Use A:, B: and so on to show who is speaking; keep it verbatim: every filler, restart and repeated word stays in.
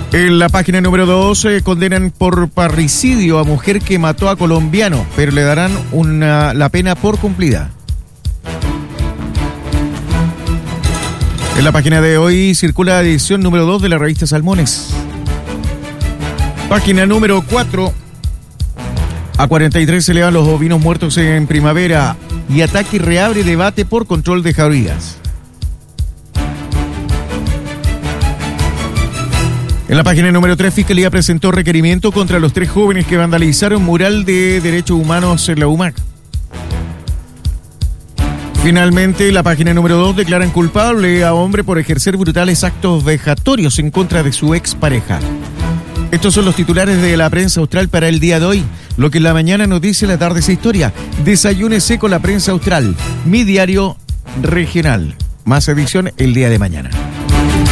A: En la página número dos, eh, condenan por parricidio a mujer que mató a colombiano, pero le darán una, la pena por cumplida. En la página de hoy circula la edición número dos de la revista Salmones. Página número cuatro. A cuarenta y tres se elevan los ovinos muertos en primavera y Ataque reabre debate por control de jaurías. En la página número tres, Fiscalía presentó requerimiento contra los tres jóvenes que vandalizaron mural de derechos humanos en la U M A C. Finalmente, la página número dos, declaran culpable a hombre por ejercer brutales actos vejatorios en contra de su expareja. Estos son los titulares de la prensa austral para el día de hoy. Lo que en la mañana nos dice La Tarde es Historia. Desayúnese con la prensa austral. Mi diario regional. Más edición el día de mañana.